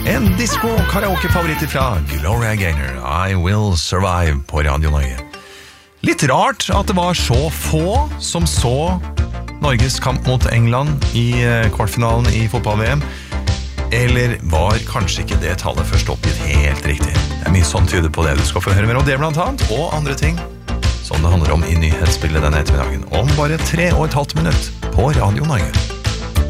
En disco-karaoke-favoritt fra Gloria Gaynor, I Will Survive på Radio Norge. Litt rart at det var så få som så Norges kamp mot England i kvartfinalen i fotball-VM. Eller var kanskje ikke det tallet først oppgitt helt riktig? Det mye sånn tyder på det. Du skal få høre mer om det blant annet, og andre ting som det handler om i nyhetsbildet denne ettermiddagen. Om bare 3,5 minutter på Radio Norge.